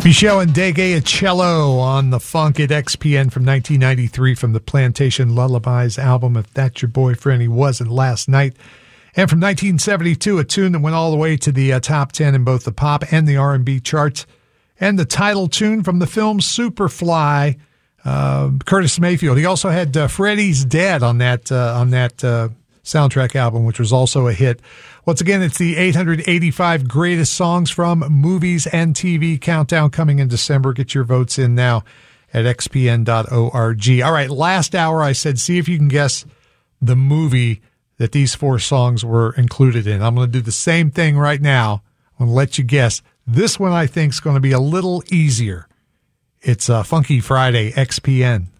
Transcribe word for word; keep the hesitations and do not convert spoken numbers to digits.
Michelle and Degeacello on the Funk at X P N from nineteen ninety-three from the Plantation Lullabies album, If That's Your Boyfriend, He Wasn't Last Night. And from nineteen seventy-two, a tune that went all the way to the uh, top ten in both the pop and the R and B charts. And the title tune from the film Superfly, uh, Curtis Mayfield. He also had uh, Freddie's Dead on that, uh, on that uh, soundtrack album, which was also a hit. Once again, it's the eight hundred eighty-five greatest songs from movies and T V countdown coming in December. Get your votes in now at x p n dot org. All right, last hour I said, see if you can guess the movie that these four songs were included in. I'm going to do the same thing right now. I'm going to let you guess. This one I think is going to be a little easier. It's uh, Funky Friday, X P N.